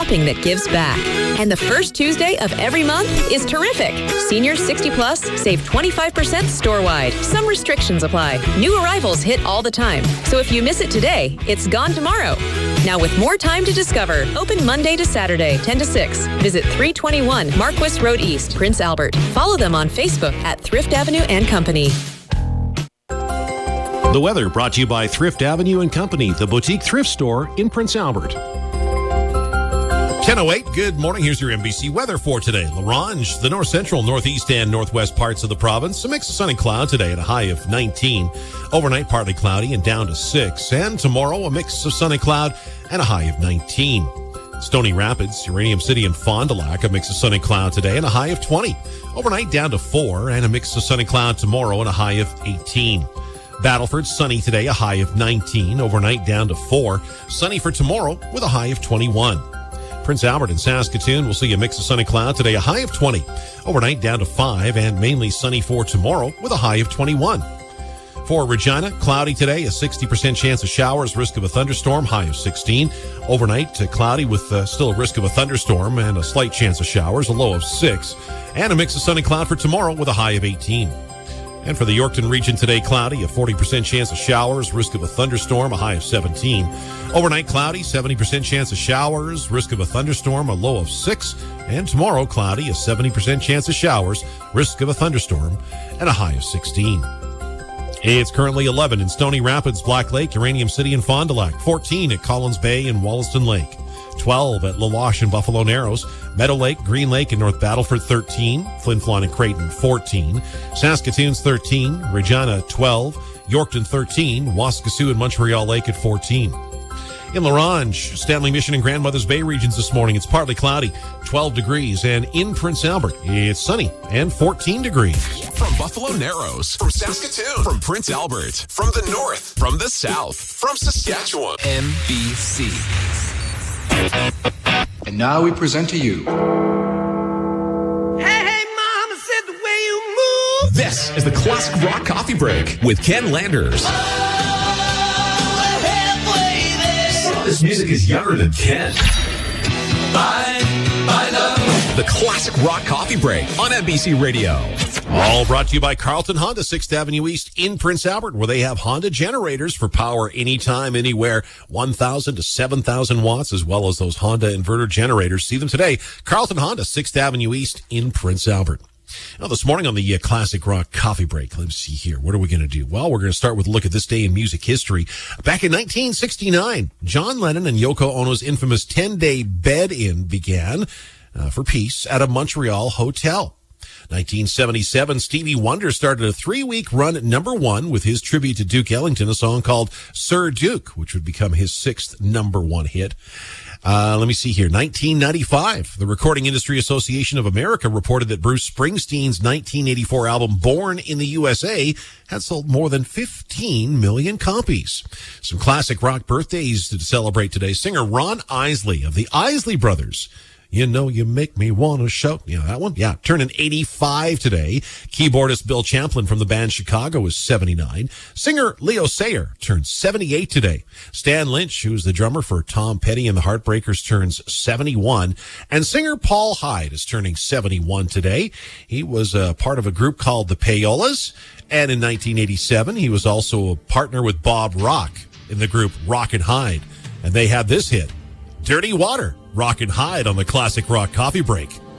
shopping that gives back. And the first Tuesday of every month is terrific. Seniors 60 plus save 25% store-wide. Some restrictions apply. New arrivals hit all the time. So if you miss it today, it's gone tomorrow. Now with more time to discover, open Monday to Saturday, 10 to 6. Visit 321 Marquis Road East, Prince Albert. Follow them on Facebook at Thrift Avenue and Company. The weather brought to you by Thrift Avenue and Company, the boutique thrift store in Prince Albert. 10:08, good morning. Here's your NBC weather for today. La Ronge, the north central, northeast, and northwest parts of the province. A mix of sun and cloud today at a high of 19. Overnight, partly cloudy and down to 6. And tomorrow, a mix of sun and cloud and a high of 19. Stony Rapids, Uranium City, and Fond du Lac, a mix of sun and cloud today and a high of 20. Overnight, down to 4, and a mix of sun and cloud tomorrow and a high of 18. Battleford, sunny today, a high of 19. Overnight, down to 4. Sunny for tomorrow with a high of 21. Prince Albert and Saskatoon will see a mix of sun and cloud today, a high of 20. Overnight, down to 5, and mainly sunny for tomorrow with a high of 21. For Regina, cloudy today, a 60% chance of showers, risk of a thunderstorm, high of 16. Overnight, cloudy with still a risk of a thunderstorm and a slight chance of showers, a low of 6. And a mix of sun and cloud for tomorrow with a high of 18. And for the Yorkton region today, cloudy, a 40% chance of showers, risk of a thunderstorm, a high of 17. Overnight, cloudy, 70% chance of showers, risk of a thunderstorm, a low of 6. And tomorrow, cloudy, a 70% chance of showers, risk of a thunderstorm, and a high of 16. It's currently 11 in Stony Rapids, Black Lake, Uranium City, and Fond du Lac. 14 at Collins Bay and Wollaston Lake. 12 at La Loche and Buffalo Narrows. Meadow Lake, Green Lake, and North Battleford, 13. Flin Flon and Creighton, 14. Saskatoon's 13. Regina, 12. Yorkton, 13. Waskesiu and Montreal Lake at 14. In La Ronge, Stanley Mission, and Grandmother's Bay regions this morning, it's partly cloudy, 12 degrees. And in Prince Albert, it's sunny and 14 degrees. From Buffalo Narrows, from Saskatoon, from Prince Albert, from the north, from the south, from Saskatchewan. NBC. And now we present to you. Hey, mama said the way you move. This is the Classic Rock Coffee Break with Ken Landers. This music is younger than Ken. I know. The Classic Rock Coffee Break on NBC Radio. All brought to you by Carlton Honda, 6th Avenue East in Prince Albert, where they have Honda generators for power anytime, anywhere, 1,000 to 7,000 watts, as well as those Honda inverter generators. See them today. Carlton Honda, 6th Avenue East in Prince Albert. Now, this morning on the Classic Rock Coffee Break, let's see here. What are we going to do? Well, we're going to start with a look at this day in music history. Back in 1969, John Lennon and Yoko Ono's infamous 10-day bed-in began for peace at a Montreal hotel. 1977, Stevie Wonder started a 3-week run at #1 with his tribute to Duke Ellington, a song called Sir Duke, which would become his 6th #1 hit. Let me see here. 1995, the Recording Industry Association of America reported that Bruce Springsteen's 1984 album Born in the USA had sold more than 15 million copies. Some classic rock birthdays to celebrate today. Singer Ron Isley of the Isley Brothers. You know you make me want to shout. You know that one? Yeah. Turning 85 today. Keyboardist Bill Champlin from the band Chicago is 79. Singer Leo Sayer turns 78 today. Stan Lynch, who's the drummer for Tom Petty and the Heartbreakers, turns 71. And singer Paul Hyde is turning 71 today. He was a part of a group called the Payolas. And in 1987, he was also a partner with Bob Rock in the group Rock and Hyde. And they had this hit, Dirty Water. Rock and Hyde on the Classic Rock Coffee Break.